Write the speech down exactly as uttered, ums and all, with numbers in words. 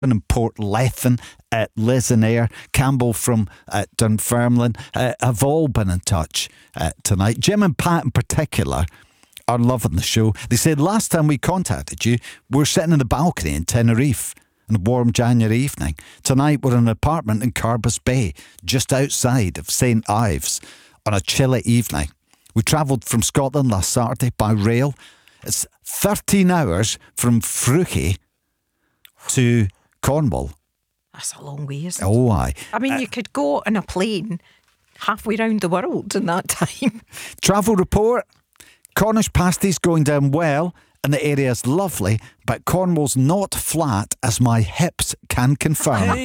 and Portlethen, uh, Liz and Ayr, Campbell from uh, Dunfermline uh, have all been in touch uh, tonight. Jim and Pat in particular are loving the show. They said last time we contacted you, we were sitting in the balcony in Tenerife on a warm January evening. Tonight we're in an apartment in Carbis Bay, just outside of Saint Ives, on a chilly evening. We travelled from Scotland last Saturday by rail. It's thirteen hours from Fruchie to Cornwall. That's a long way, isn't it? Oh, aye. I mean, uh, you could go on a plane halfway round the world in that time. Travel report. Cornish pasties going down well and the area's lovely, but Cornwall's not flat, as my hips can confirm.